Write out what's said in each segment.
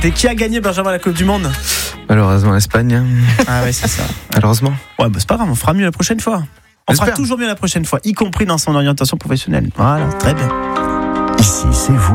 Et qui a gagné, Benjamin, la Coupe du Monde? Malheureusement, l'Espagne. Ah ouais, c'est ça. Malheureusement. Ouais, bah c'est pas grave, on fera mieux la prochaine fois. On fera toujours mieux la prochaine fois, y compris dans son orientation professionnelle. Voilà, très bien. Ici, c'est vous.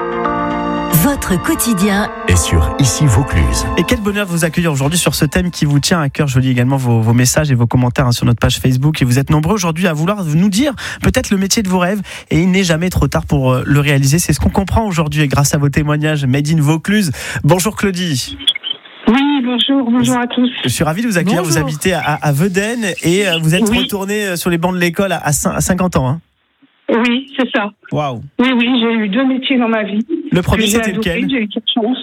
Votre quotidien Et sur Ici Vaucluse. Et quel bonheur de vous accueillir aujourd'hui sur ce thème qui vous tient à cœur. Je lis également vos messages et vos commentaires sur notre page Facebook. Et vous êtes nombreux aujourd'hui à vouloir nous dire peut-être le métier de vos rêves. Et il n'est jamais trop tard pour le réaliser. C'est ce qu'on comprend aujourd'hui grâce à vos témoignages Made in Vaucluse. Bonjour Claudie. Oui, bonjour à tous. Je suis ravi de vous accueillir. Bonjour. Vous habitez à Vedène et vous êtes retourné sur les bancs de l'école à 50 ans. Hein. Oui, c'est ça. Waouh. Oui, j'ai eu 2 métiers dans ma vie. Le premier, J'ai c'était adopté, lequel? J'ai eu cette chance.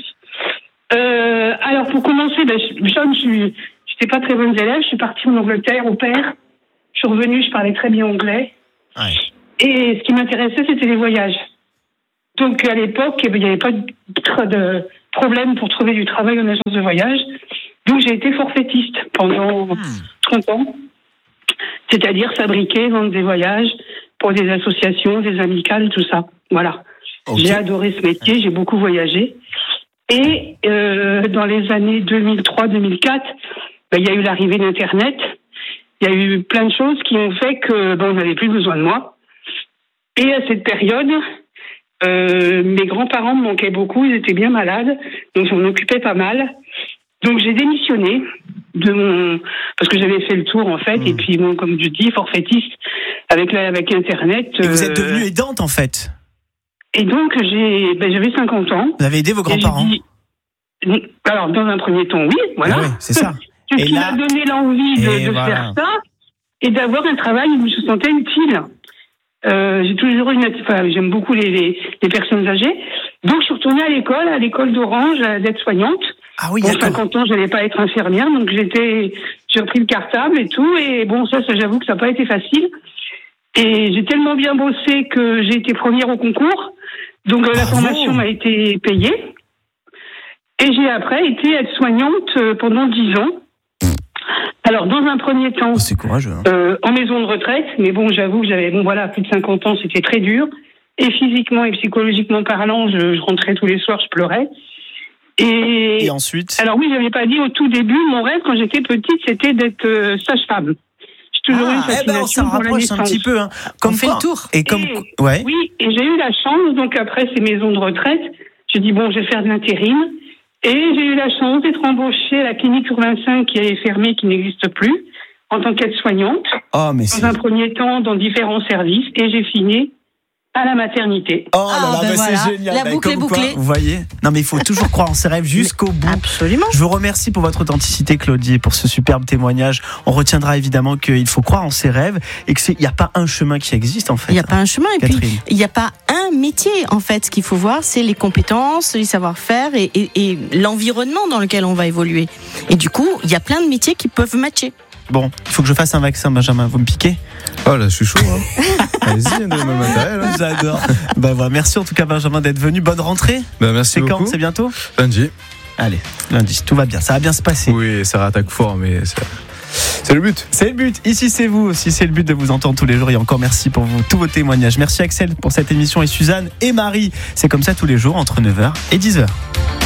Alors, pour commencer, jeune, j'étais pas très bonne élève. Je suis partie en Angleterre au pair. Je suis revenue, je parlais très bien anglais. Ouais. Et ce qui m'intéressait, c'était les voyages. Donc, à l'époque, il n'y avait pas de problème pour trouver du travail en agence de voyage. Donc, j'ai été forfaitiste pendant 30 ans. C'est-à-dire fabriquer, vendre des voyages pour des associations, des amicales, tout ça. Voilà. Okay. J'ai adoré ce métier, j'ai beaucoup voyagé. Et dans les années 2003-2004, il y a eu l'arrivée d'Internet. Il y a eu plein de choses qui ont fait que on n'avait plus besoin de moi. Et à cette période, mes grands-parents me manquaient beaucoup, ils étaient bien malades, donc je m'en occupais pas mal. Donc j'ai démissionné parce que j'avais fait le tour en fait, et puis bon, comme je dis, forfaitiste avec Internet. Et vous êtes devenue aidante en fait. Et donc j'avais 50 ans. Vous avez aidé vos grands-parents? Alors dans un premier temps, oui, voilà. Ah ouais, c'est ça. Ce qui m'a donné l'envie de faire ça et d'avoir un travail où je me sentais utile. J'ai toujours j'aime beaucoup les personnes âgées. Donc je suis retournée à l'école d'Orange, d'être soignante. Ah oui, bon, 50 ans, j'allais pas être infirmière, donc j'ai repris le cartable et tout, et bon, ça j'avoue que ça n'a pas été facile. Et j'ai tellement bien bossé que j'ai été première au concours, donc la formation m'a été payée. Et j'ai après été aide-soignante pendant 10 ans. Alors, dans un premier temps, c'est courageux, hein. En maison de retraite, mais bon, j'avoue que j'avais, plus de 50 ans, c'était très dur. Et physiquement et psychologiquement parlant, je rentrais tous les soirs, je pleurais. Et ensuite? Alors oui, j'avais pas dit au tout début, mon rêve quand j'étais petite, c'était d'être sage-femme. J'ai toujours eu une fascination pour la naissance. Un petit peu, hein. Comme fait le tour. Ouais. Oui, et j'ai eu la chance, donc après ces maisons de retraite, j'ai dit je vais faire de l'intérim. Et j'ai eu la chance d'être embauchée à la clinique Urbain qui est fermée, qui n'existe plus, en tant qu'aide-soignante. Oh, mais dans un premier temps, dans différents services, et j'ai fini à la maternité. Oh là là, c'est génial. La boucle est bouclée. Vous voyez? Non, mais il faut toujours croire en ses rêves jusqu'au bout. Absolument. Je vous remercie pour votre authenticité, Claudie, et pour ce superbe témoignage. On retiendra évidemment qu'il faut croire en ses rêves et qu'il n'y a pas un chemin qui existe, en fait. Il n'y a pas un chemin, et Catherine. puis il n'y a pas un métier, en fait. Ce qu'il faut voir, c'est les compétences, les savoir-faire et l'environnement dans lequel on va évoluer. Et du coup, il y a plein de métiers qui peuvent matcher. Bon, il faut que je fasse un vaccin, Benjamin. Vous me piquez? Oh là, je suis chaud. Hein. Allez-y, donnez-moi le matériel. Hein. J'adore. Voilà. Merci en tout cas, Benjamin, d'être venu. Bonne rentrée. Merci C'est beaucoup. quand? C'est bientôt? Lundi. Allez, lundi. Tout va bien. Ça va bien se passer. Oui, ça rattaque fort, mais c'est le but. C'est le but. Ici, c'est vous aussi. C'est le but de vous entendre tous les jours. Et encore merci pour tous vos témoignages. Merci Axel pour cette émission et Suzanne et Marie. C'est comme ça tous les jours entre 9h et 10h.